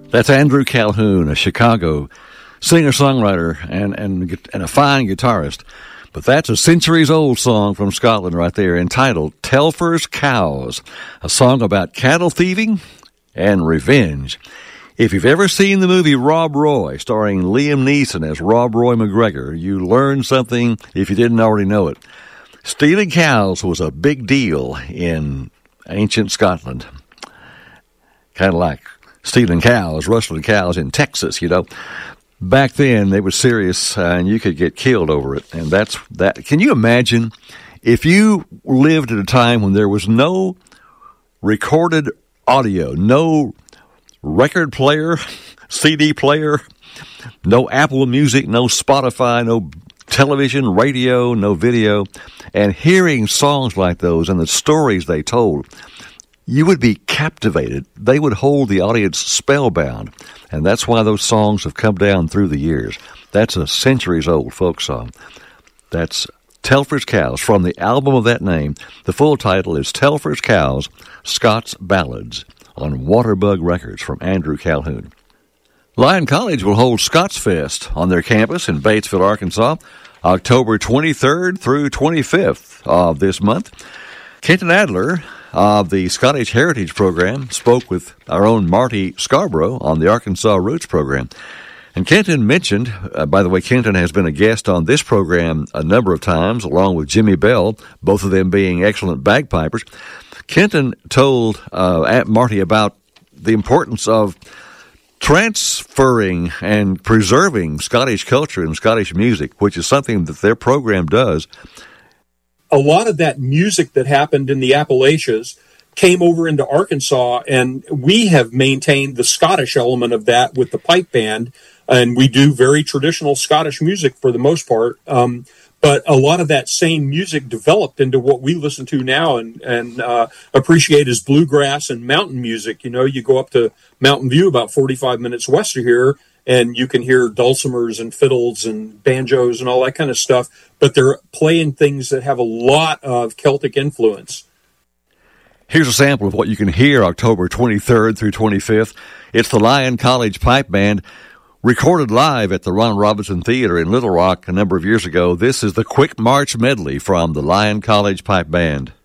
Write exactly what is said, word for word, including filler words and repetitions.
That's Andrew Calhoun, a Chicago singer-songwriter and, and, and a fine guitarist. But that's a centuries-old song from Scotland right there, entitled Telfer's Cows, a song about cattle thieving and revenge. If you've ever seen the movie Rob Roy, starring Liam Neeson as Rob Roy McGregor, you learned something if you didn't already know it. Stealing cows was a big deal in ancient Scotland. Kind of like stealing cows, rustling cows in Texas, you know. Back then, it was serious, uh, and you could get killed over it. And that's that. Can you imagine if you lived at a time when there was no recorded audio, no record player, C D player, no Apple Music, no Spotify, no television, radio, no video, and hearing songs like those and the stories they told, you would be captivated. They would hold the audience spellbound. And that's why those songs have come down through the years. That's a centuries-old folk song. That's Telfer's Cows from the album of that name. The full title is Telfer's Cows, Scots Ballads on Waterbug Records from Andrew Calhoun. Lyon College will hold Scots Fest on their campus in Batesville, Arkansas, October twenty-third through twenty-fifth of this month. Kenton Adler of the Scottish Heritage Program spoke with our own Marty Scarborough on the Arkansas Roots program. And Kenton mentioned, uh, by the way, Kenton has been a guest on this program a number of times, along with Jimmy Bell, both of them being excellent bagpipers. Kenton told uh, Marty about the importance of transferring and preserving Scottish culture and Scottish music, which is something that their program does. A lot of that music that happened in the Appalachians came over into Arkansas, and we have maintained the Scottish element of that with the pipe band, and we do very traditional Scottish music for the most part. Um, but a lot of that same music developed into what we listen to now and, and uh, appreciate as bluegrass and mountain music. You know, you go up to Mountain View about forty-five minutes west of here, and you can hear dulcimers and fiddles and banjos and all that kind of stuff, but they're playing things that have a lot of Celtic influence. Here's a sample of what you can hear October twenty-third through twenty-fifth. It's the Lyon College Pipe Band, recorded live at the Ronald Robinson Theater in Little Rock a number of years ago. This is the Quick March Medley from the Lyon College Pipe Band.